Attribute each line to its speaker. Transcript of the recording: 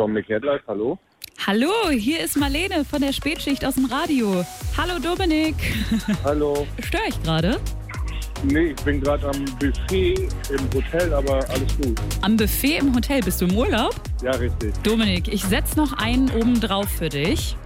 Speaker 1: Dominik Hedleif, hallo.
Speaker 2: Hallo, hier ist Marlene von der Spätschicht aus dem Radio. Hallo Dominik.
Speaker 1: Hallo.
Speaker 2: Störe ich gerade?
Speaker 1: Nee, ich bin gerade am Buffet im Hotel, aber alles gut.
Speaker 2: Am Buffet im Hotel, bist du im Urlaub?
Speaker 1: Ja, richtig.
Speaker 2: Dominik, ich setze noch einen oben drauf für dich.